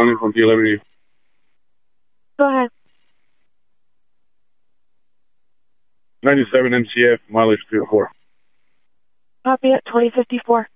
calling from P11. Go ahead. 97 MCF, mileage 304. Copy at 2054.